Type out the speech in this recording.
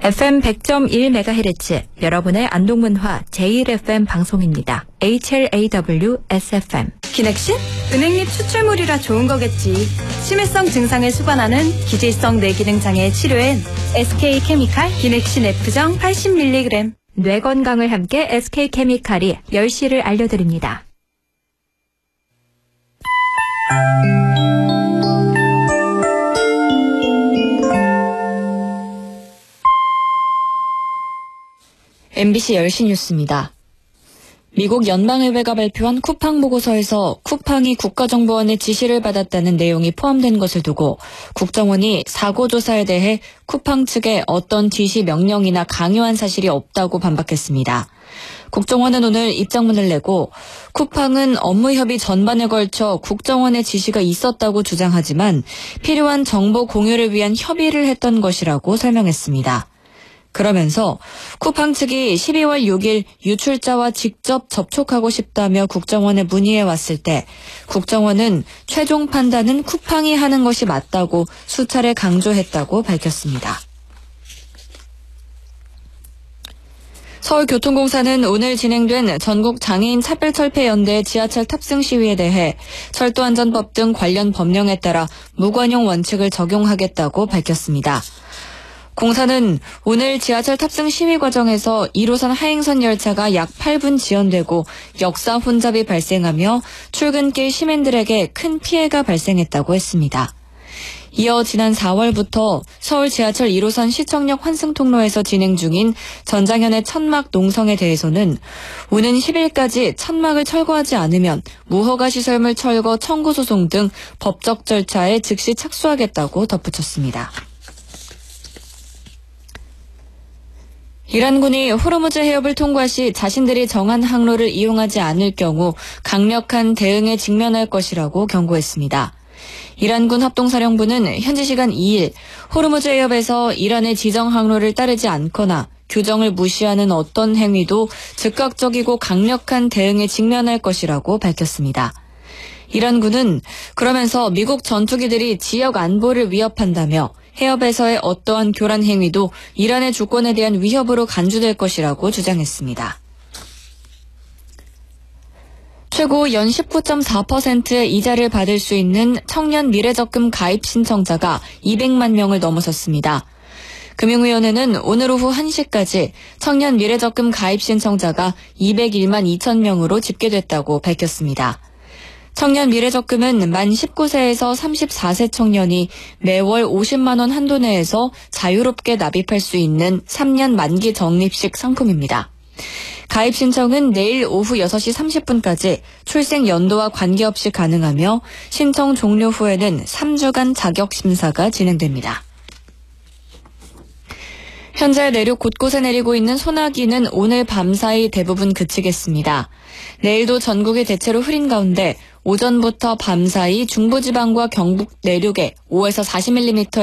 FM 100.1MHz 여러분의 안동문화 제1FM 방송입니다. HLAW SFM. 기넥신? 은행잎 추출물이라 좋은 거겠지. 심해성 증상을 수반하는 기질성 뇌기능 장애 치료엔 SK케미칼 기넥신 F정 80mg. 뇌 건강을 함께 SK케미칼이 10시를 알려드립니다. MBC 10시 뉴스입니다. 미국 연방의회가 발표한 쿠팡 보고서에서 쿠팡이 국가정보원의 지시를 받았다는 내용이 포함된 것을 두고 국정원이 사고 조사에 대해 쿠팡 측에 어떤 지시 명령이나 강요한 사실이 없다고 반박했습니다. 국정원은 오늘 입장문을 내고 쿠팡은 업무 협의 전반에 걸쳐 국정원의 지시가 있었다고 주장하지만 필요한 정보 공유를 위한 협의를 했던 것이라고 설명했습니다. 그러면서 쿠팡 측이 12월 6일 유출자와 직접 접촉하고 싶다며 국정원에 문의해 왔을 때 국정원은 최종 판단은 쿠팡이 하는 것이 맞다고 수차례 강조했다고 밝혔습니다. 서울교통공사는 오늘 진행된 전국 장애인 차별철폐연대 지하철 탑승 시위에 대해 철도안전법 등 관련 법령에 따라 무관용 원칙을 적용하겠다고 밝혔습니다. 공사는 오늘 지하철 탑승 시위 과정에서 1호선 하행선 열차가 약 8분 지연되고 역사 혼잡이 발생하며 출근길 시민들에게 큰 피해가 발생했다고 했습니다. 이어 지난 4월부터 서울 지하철 1호선 시청역 환승통로에서 진행 중인 전장현의 천막 농성에 대해서는 오는 10일까지 천막을 철거하지 않으면 무허가 시설물 철거 청구 소송 등 법적 절차에 즉시 착수하겠다고 덧붙였습니다. 이란군이 호르무즈 해협을 통과 시 자신들이 정한 항로를 이용하지 않을 경우 강력한 대응에 직면할 것이라고 경고했습니다. 이란군 합동사령부는 현지 시간 2일 호르무즈 해협에서 이란의 지정 항로를 따르지 않거나 규정을 무시하는 어떤 행위도 즉각적이고 강력한 대응에 직면할 것이라고 밝혔습니다. 이란군은 그러면서 미국 전투기들이 지역 안보를 위협한다며 해협에서의 어떠한 교란 행위도 이란의 주권에 대한 위협으로 간주될 것이라고 주장했습니다. 최고 연 19.4%의 이자를 받을 수 있는 청년 미래적금 가입 신청자가 200만 명을 넘어섰습니다. 금융위원회는 오늘 오후 1시까지 청년 미래적금 가입 신청자가 201만 2천 명으로 집계됐다고 밝혔습니다. 청년 미래적금은 만 19세에서 34세 청년이 매월 50만 원 한도 내에서 자유롭게 납입할 수 있는 3년 만기 적립식 상품입니다. 가입 신청은 내일 오후 6시 30분까지 출생 연도와 관계없이 가능하며 신청 종료 후에는 3주간 자격 심사가 진행됩니다. 현재 내륙 곳곳에 내리고 있는 소나기는 오늘 밤사이 대부분 그치겠습니다. 내일도 전국이 대체로 흐린 가운데 오전부터 밤사이 중부지방과 경북 내륙에 5에서 40mm